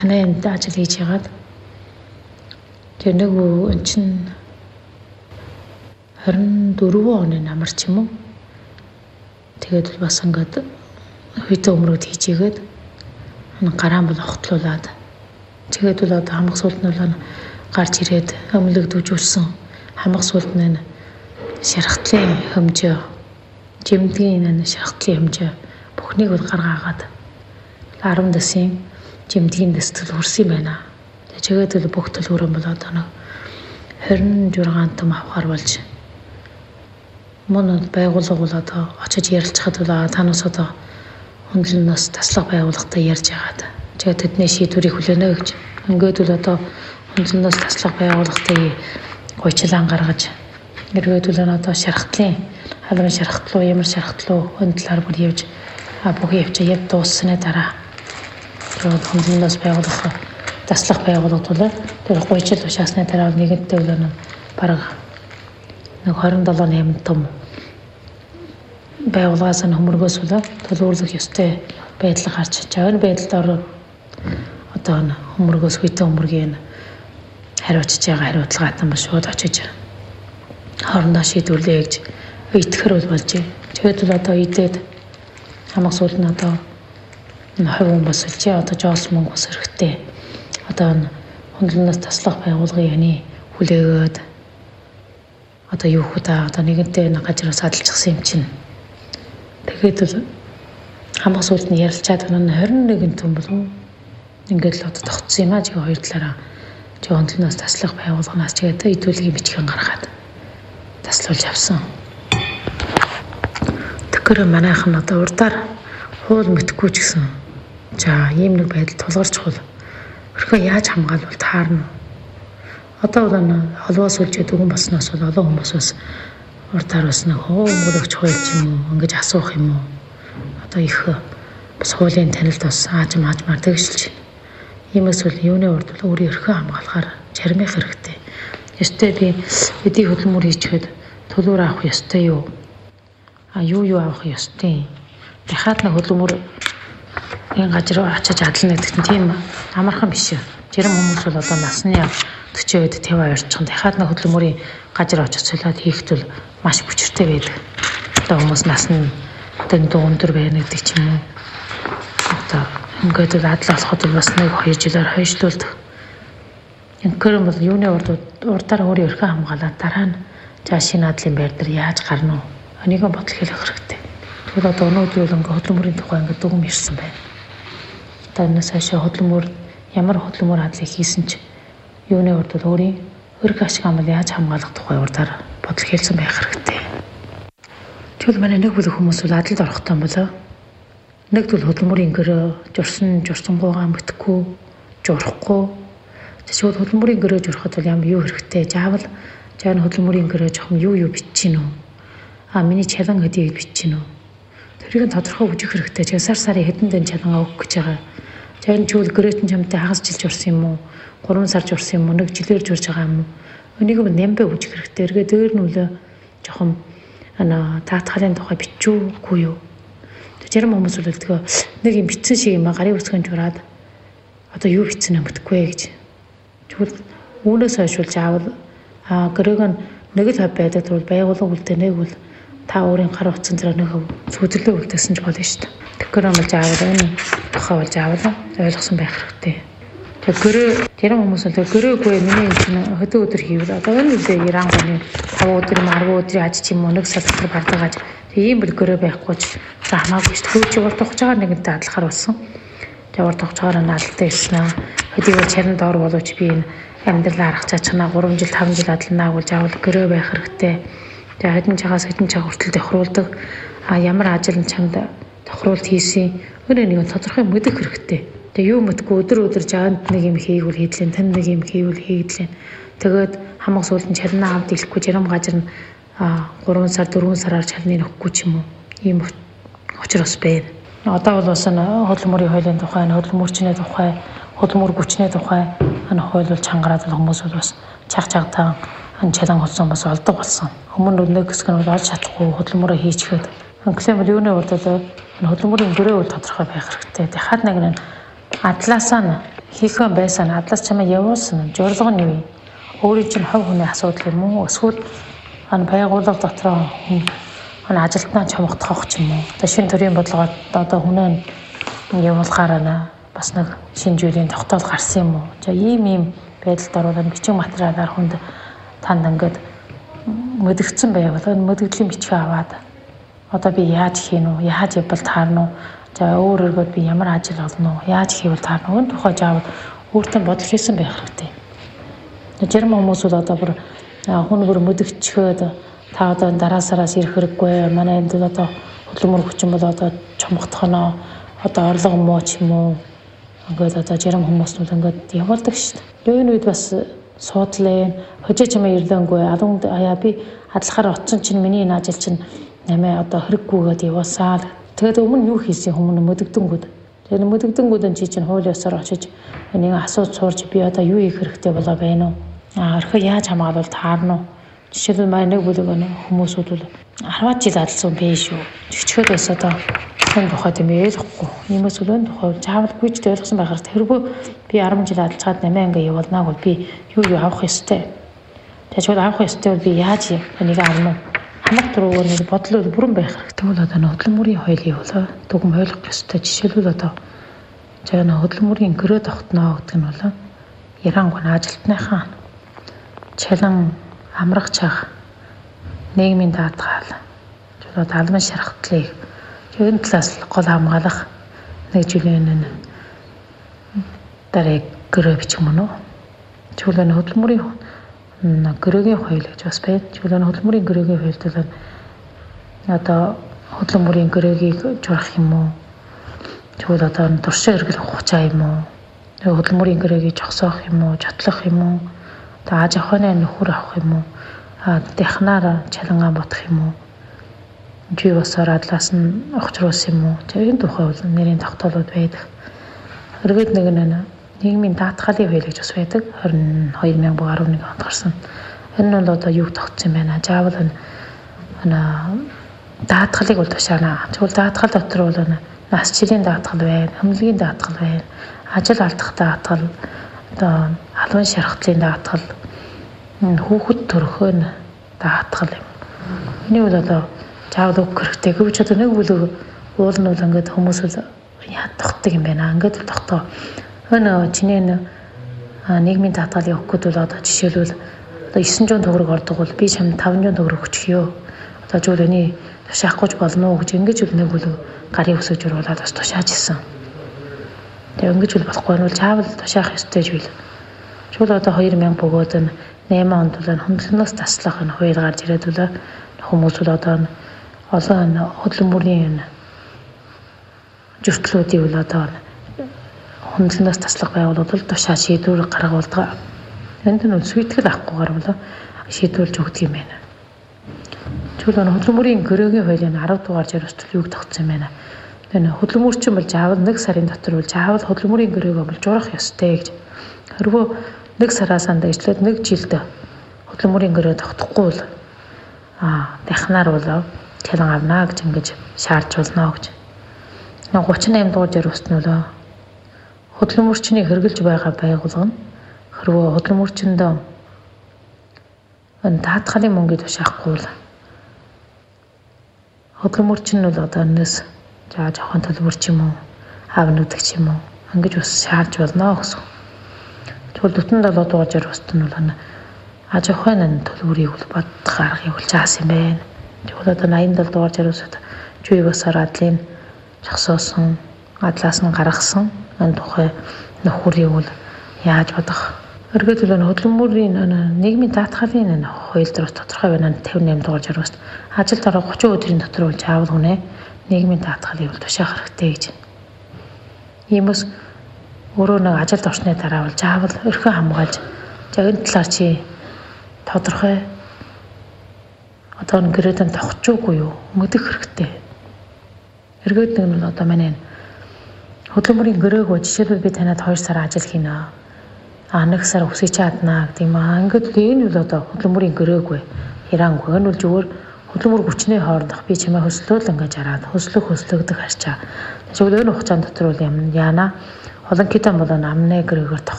Энд ажил хийж яагаад тэр нэг эн чинь 24 оны намар ч юм уу. Тэгээд бас ингээд хүйтэй өмрөөд хийжээгээд гараан бол огтлуулад тэгээд бол одоо хамаг суулт нь бол гарч ирээд өмлөг дүүжүүлсэн хамаг суулт нь шархтлын хэмжээ жимдгийн шархтлын хэмжээ бүхнийг бол гаргаагаад 10 дэсийн жимдгийн дэстэл хүрсэн юм байна. Тэгээд бол бүх төлөвөрөн бол одоо нэг 26 том авахар болж мөн байгууллага бол одоо очиж ярилцахад бол танаас одоо хөндлөнөөс таслах байгууллагатай ярьж байгаад тэгээд тэдний шийдвэрийг хүлээнэ гэж. Ингээд бол одоо хөндлөнөөс таслах байгууллагатай гойчлан гаргаж эргээд бол одоо шархтлын халуун шархтлуу ямар шархтлуу хөндлөөр бүр явж бүх явчаа яд дууссаны дараа тэгээд хөндлөнөөс байгууллага таслах байгууллагад бол тэр гойчл ушаасны дараа нэгэнтээ бол бараг нэг 27-8 том байгууллагаас нь хөмөргөөс бол төлөвлөх ёстой байдал гарч байгаа. Энэ байдлаар одоо хөмөргөөс хүйтэй хөмөргийн хариуцж байгаа хариуцлагатай маш шууд очиж хоорондоо шийдвэрлэе гэж итгэхэр болж байна. Тэгээд бол одоо идээд хамаг суулт нь одоо хувь хүмүүс л чи одоо жоос мөнгө ус хэрэгтэй. Одоо хөндлөнөөс таслах байгууллагын хүлээгээд одоо юу худаа одоо нэгэнтээ гажраас адалчихсан юм чинь. Тэгээд бол хамаг суулт нь ярилцаад 21 том болов ингээд л одоо тогтсон юм аа чи хоёр талаараа чи хөндлөнөөс таслах байгууллагаас ч гэдэг хэдүүлгийн бичгэн гаргаад таслуулж авсан. Тэгэхээр манайхан одоо урдаар хуул мэдхгүй ч гэсэн за ийм нэг байдал тулгарч хул өрхөө яаж хамгаалвал таарна. Одоо бол холбоос үлжээд өгөн баснаас бол олон хүмүүс бас урдаар бас нэг хөөмөрөгч хуйлч юм уу ингэж асуух юм уу. Одоо их бас хуулийн танилд бас аажмаар тэгшилж байна. Иймээс бол юуны урд бол өөрийн өрхөө хамгаалахаар чармих хэрэгтэй. Ёстой би эдийн хөдөлмөр хийчихэд төлөөр авах ёстой юу? Юу авах ёстой? Дахиад нэг хөдөлмөр энэ газар руу очиж адлна гэдэг нь тийм амархан биш. Жирам хүмүүс бол одоо насны 40-д 50 орчхон дахиад нэг хөдөлмөрийн газар очиж солиод хийхэд бол маш хүчтэй байдаг. Одоо хүмүүс насны дэндүү өндөр байна гэдэг ч юм уу. Одоо ингээд адал болоход бас 1-2 жилээр хойшлуулдаг. Ингээр бол юуны урдаар өөрийн өрхөө хамгаалаад дараа нь шинэ надлын байр дээр яаж гарна уу? Энийг бодол хэлэх хэрэгтэй. Тэгвэл одоо өнөөдөр бол ингээд хөдөлмөрийн тухай ингээд дүгм ирсэн байна. Одоо энэ цаашаа хөдөлмөр ямар хөдөлмөр хадлыг хийсэн ч юуны урд бол өөрийн өрх ашиг амал яаж хамгаалах тухай урдаар бодол хэлсэн байх хэрэгтэй. Тэгвэл манай нэг бүлэг хүмүүс бол адалд орохдоо болоо. Нэг бол хөдөлмөрийн гэрээ журсангуугаа мэдхгүй, журахгүй. Тэгвэл хөдөлмөрийн гэрээ журахад бол ямар юу хэрэгтэй? Заавал хөдөлмөрийн гэрээ жоохон юу бичиж гинөө. Миний чалан хэдийг бичиж гинөө. Тэрийг нь тодорхой үжих хэрэгтэй. Тэгээ сарын хэдэн дэн чалан өгөх гэж байгаа. Тэгвэл чивэл гэрээт нь чамтай хагас жил журсан юм уу? 3 сар журсан юм уу? 1 жилээр журж байгаа юм уу? Энийг нэмбэ үжих хэрэгтэй. Эргээ дээр нь үлээ жоохон таатгалын тухай бичүүгүй юу? Зарим хүмүүс бол тэгээ нэг юм бичсэн шиг юм гарын үсгэн жураад одоо юу бичсэн юм мэдгүй гэж. Тэгвэл үүнээс хойш заавал гэрээг нь нэг л хав байдаг бол байгууллага үлдээ нэг бол та өөрийн гар утсан дээр нэг сүлжлээ үлдээсэн ч болно шүү дээ. Тэгэхээр юм заавал энэ тухай бол заавал ойлгосон байх хэрэгтэй. Тэгэхээр зарим хүмүүс бол гэрээгүй миний энэ чинь хөдөө өдөр хийвэл одоо энэ үедээ Иран гоны 5 өдөр 10 өдрийн аж чи юм нэг сар дотор бардагаж ийм бэл гэрээ байхгүй ч хамаагүй шүү дээ. Чи урд тогж байгаа нэгэнтэй адлахаар болсон. Тэгээ урд тогж байгаа нь алдтай ирсэн аа. Хөдөө чарн доор болооч би энэ амьдралаа арах чачнаа 3 жил 5 жил адлнаа гэж заавал гэрээ байх хэрэгтэй. Тэгээ хэдэн чагаас хэдэн чаг хүртэл тохируулдаг. Ямар ажил нь чамд тохируулт хийсэн. Өөрийн нэг тодорхой мэдэх хэрэгтэй. Тэгээ юу мэдгүй өдөр жаанд нэг юм хийгүүл хийдлээ, тань нэг юм хийгүүл хийдлээ. Тэгээд хамаг суулын чарнаа авд илэхгүй зарим газар нь 3 сар 4 сараар чалныг өгөхгүй ч юм уу. Ийм учир бас байна. Одоо бол бас хөдөлмөрийн хуулийн тухай, хөдөлмөрчний тухай, хөдөлмөр хүчний тухай хууль чангараад хүмүүс бол бас чагтаа чалан болсон бас олдог болсон. Өмнө нэг хэсэг нь олж чадахгүй хөдөлмөрөө хийчихэд. Ингээм бол юуны урд бол хөдөлмөрийн гэрээ бол тодорхой байх хэрэгтэй. Дахиад нэг адлаасаа хийхэн байсан надлаас чамаа явуулсан зорилго нь юу? Өөрийн чинь хувь хүний асуудал юм уу? Эсвэл байгууллага дотроо ажилтнаа чамгдах ч юм уу? Одоо шинэ төрлийн бодлогоод одоо хүнээ явуулахаар бас нэг шинэ зүйлийн тогтоол гарсан юм уу? За ийм байдалд оруулаад бичиг материалаар хүнд танд ингээд мэдгдсэн байвал мэдгдлийн бичгээ аваад одоо би яаж хийн үү? Яаж явбал таарна уу? За өөрөөр би ямар ажил олно уу? Яаж хийвэл таарна уу? Энэ тухай заавал өөртөө бодол хийсэн байх хэрэгтэй. Зарим хүмүүс бол одоо бүр хүн бүр мэдгчгээд та одоо дараа сараас ирэх хэрэггүй. Манай энд одоо хөдөлмөр хүчин бол одоо чомгдох нь одоо орлого муу ч юм уу? Ингээд одоо зарим хүмүүс бол ингээд явуулдаг шүү дээ. Энэ үед бас суудлаа хожиж чамаа ирлэнгүй алунд би адлахаар оцсон чинь миний энэ ажил чинь нэмээ одоо хэрэггүйгээд яваасаа. Тэгээд өмнө юу хийсэн хүмүүс мэдэгдэнгүүд. Тэгээд мэдэгдэнгүүд нь чи чинь хууль ёсоор очиж нэг асууж суурж би одоо юу хийх хэрэгтэй болоо байна уу? Орхио яаж хамгаалвал таарна уу? Жишээлбэл манай нэг бүлэг хүмүүсүүд бол 10 жил адалсан биш үү? Чичгээд бас одоо энэ тухайд юм ойлгохгүй. Иймээс бол энэ тухай заавал гүйж ойлгосон байх хэрэгтэй. Хэрвээ би 10 жил адалцаад 8 анги явуулнаа бол би юу авах ёстой. Тэгвэл авах ёстой бол би яаж энийг авна уу? Хамаг дуруугаар нэг бодлоо бүрэн байх хэрэгтэй. Тэгвэл одоо хөдөлмөрийн хуулийг бол дүгм ойлгох ёстой. Жишээлбэл одоо хөдөлмөрийн гэрээ тогтноо гэдэг нь бол Иран гүн ажилтныхаа чалан амрах чах нийгмийн даатгаал албан шаргатлыг энэ талаас гол хамгаалах нэг жилийн дараа гэрээ бичих мөн үү? Тэгвэл хөдөлмөрийн гэрээгийн хууль гэж бас байна. Тэгвэл хөдөлмөрийн гэрээгийн хуульд бол одоо хөдөлмөрийн гэрээгийг журах юм уу? Тэгвэл одоо туршаа эргэл хугацаа юм уу? Хөдөлмөрийн гэрээгийг жогсоох юм уу? Жотлох юм уу? Одоо аж ахуйн нөхөр авах юм уу? Технаар чалангаа бодох юм уу? Жив басаар адлаас нь огцруулсан юм уу? Энэ тухай бол нэрийн тогтоолууд байдаг. Эргээд нэг нийгмийн даатгалын хууль гэж бас байдаг. 2011 онд гарсан. Энэ нь бол одоо юу тогтсон юм байна? Заавал даатгалыг бол тушаана. Тэгвэл даатгал дотор бол нас жилийн даатгал байна, хөмлөгийн даатгал байна, ажил алдах даатгал, одоо албан шаргатлын даатгал, хүүхэд төрөхөө даатгал юм. Энийг бол одоо заавал өгөх хэрэгтэй. Гэвч одоо нэг бүлэг уул нь бол ингээд хүмүүс яа тогтдог юм байна. Ингээд тогтоо. Өнөө чиний нийгмийн даатгалыг өгөхөд бол одоо жишээлбэл одоо 900 төгрөг ордог бол би чамд 500 төгрөг өчгийё. Одоо жуулны тушаахгүй болно уу гэж ингэж үл нэг бүлэг гарын өсөж оруулаад бас тушааж исэн. Тэгээ ингэж үл болохгүй нь бол заавал тушаах ёстой зүйл. Жуул одоо 2000 бөгөөд 8 онд бол хөндлөнөөс таслах нь хууль гарч ирээд бол хүмүүс бол одоо олон хөдөлмөрийн зөрчлүүдийг бол одоо хөндлөнөөс таслах байгууллагууд тушаа шийдвэр гаргуулдаг. Энд нь сүйтгэл авахгүйгээр бол шийдвэрлж өгдөг юм байна. Тэгвэл хөдөлмөрийн гэрээгийн хуулийн 10 дугаар жирэмсэл юуг тогтсон юм байна. Энэ хөдөлмөрчин бол заавал 1 сарын дотор бол заавал хөдөлмөрийн гэрээг бол журах ёстой гэж. Хэрвээ 1 сараас дэвшлээд 1 жилд хөдөлмөрийн гэрээ тогтохгүй бол дахнаар бол чалан авна гэж ингэж шаардж болно гэж. 38 дугаар жирэмсэл нь бол хөдөлмөрчнийг хэрэгжилж байгаа байгууллага нь хэрвээ хөдөлмөрчөнд даатгалын мөнгөийг тушаахгүй бол хөдөлмөрчин нь бол одоо энэс жоохон төлбөрч юм уу авнуудах юм уу ингэж бас шаардж болно гэсэн. Тэгвэл бүтэн 7 дугаар жирэмсэлт нь бол аж ахуйн төлбөрийг бол бодох аргыг бол заасан юм байна. Тэгвэл одоо 87 дугаар жирэмсэлт зүй басаар адлын зогсоосон адлаас нь гаргасан энэ тухай нөхөрийг бол яаж бодох. Эргээд хөдөлмөрийн нийгмийн даатгалын хууль дээр тодорхой байна 58 дугаар жирэмсэлт ажил дараа 30 өдрийн дотор бол заавал хүнээ нийгмийн даатгалыг бол тушаах хэрэгтэй гэж. Иймээс өөрөө нэг ажилд орсны дараа бол заавал өрхөө хамгаалж энэ талаар чи тодорхой одоо гэрээдэн тогтчихгүй юу мэдэх хэрэгтэй. Эргээд нэг нь одоо манай хөдөлмөрийн гэрээг жишээлбэл би танад 2 сар ажил хийнэ. 1 сар өсөж чаднаа гэдэг юм аа. Ингээд энэ бол одоо хөдөлмөрийн гэрээгүй. Ирангүй. Энэ бол зүгээр хөдөлмөр хүчний хоорондох би чамаа хөслөөл ингэж хараад хөслөгдөх харчаа. Тэгвэл энэ хугацаанд дотор бол яана Олон китан бол амны гэрээр